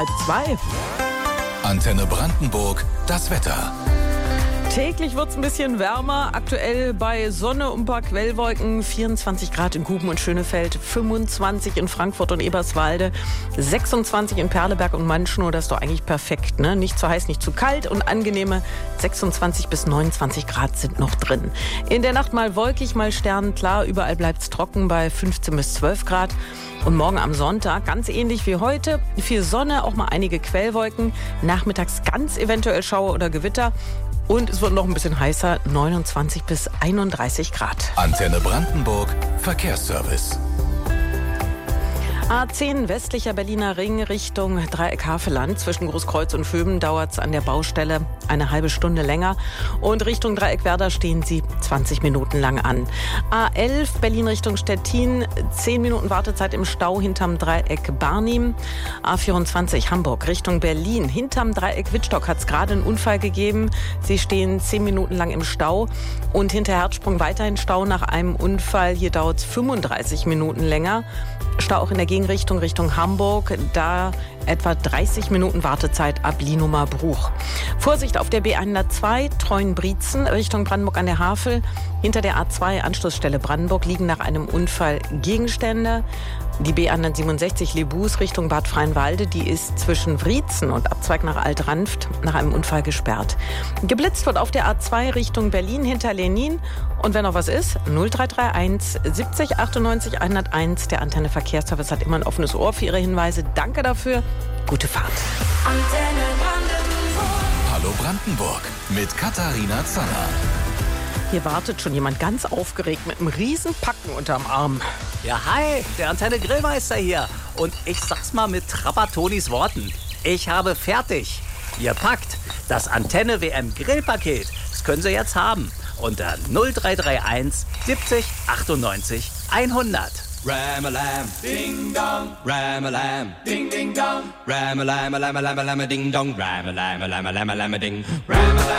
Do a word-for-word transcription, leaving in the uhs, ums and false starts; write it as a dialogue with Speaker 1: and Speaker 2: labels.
Speaker 1: halb zwei.
Speaker 2: Antenne Brandenburg, das Wetter.
Speaker 1: Täglich wird es ein bisschen wärmer. Aktuell bei Sonne und ein paar Quellwolken. vierundzwanzig Grad in Guben und Schönefeld, fünfundzwanzig in Frankfurt und Eberswalde, sechsundzwanzig in Perleberg und Manschnow. Das ist doch eigentlich perfekt, ne? Nicht zu heiß, nicht zu kalt und angenehme sechsundzwanzig bis neunundzwanzig Grad sind noch drin. In der Nacht mal wolkig, mal sternenklar. Überall bleibt es trocken bei fünfzehn bis zwölf Grad. Und morgen am Sonntag, ganz ähnlich wie heute, viel Sonne, auch mal einige Quellwolken. Nachmittags ganz eventuell Schauer oder Gewitter. Und es wird noch ein bisschen heißer, neunundzwanzig bis einunddreißig Grad.
Speaker 2: Antenne Brandenburg, Verkehrsservice.
Speaker 1: A zehn westlicher Berliner Ring Richtung Dreieck-Havelland. Zwischen Großkreuz und Vöben dauert es an der Baustelle eine halbe Stunde länger. Und Richtung Dreieck-Werder stehen Sie zwanzig Minuten lang an. A elf Berlin Richtung Stettin, zehn Minuten Wartezeit im Stau hinterm Dreieck Barnim. A vierundzwanzig Hamburg Richtung Berlin. Hinterm Dreieck Wittstock hat es gerade einen Unfall gegeben. Sie stehen zehn Minuten lang im Stau. Und hinter Herzsprung weiterhin Stau nach einem Unfall. Hier dauert es fünfunddreißig Minuten länger. Stau auch in der Gegenrichtung Richtung Hamburg. Da etwa dreißig Minuten Wartezeit ab Lienumer Bruch. Vorsicht auf der B hundertzwei Treuen-Brietzen Richtung Brandenburg an der Havel. Hinter der A zwei Anschlussstelle Brandenburg liegen nach einem Unfall Gegenstände. Die B hundertsiebenundsechzig Lebus Richtung Bad Freienwalde, die ist zwischen Wriezen und Abzweig nach Alt-Ranft nach einem Unfall gesperrt. Geblitzt wird auf der A zwei Richtung Berlin hinter Lenin. Und wenn noch was ist, null drei drei eins siebzig achtundneunzig hunderteins. Der Antenne Verkehrsservice hat immer ein offenes Ohr für Ihre Hinweise. Danke dafür. Gute Fahrt.
Speaker 2: Antenne Brandenburg. Hallo Brandenburg mit Katharina Zanner.
Speaker 1: Hier wartet schon jemand ganz aufgeregt mit einem riesen Packen unterm Arm.
Speaker 3: Ja, hi, der Antenne Grillmeister hier. Und ich sag's mal mit Trappatonis Worten. Ich habe fertig. Ihr packt das Antenne W M Grillpaket. Das können Sie jetzt haben. Unter null drei drei eins siebzig achtundneunzig hundert.
Speaker 4: Ram-a-lam, ding-dong, Ram-a-lam, ding-ding-dong, Ram-a-lam-a-lam-a-lam-a-lam-a-ding-dong, Ram-a-lam-a-lam-a-lam-a-lam-a-ding, Ram-a-lam.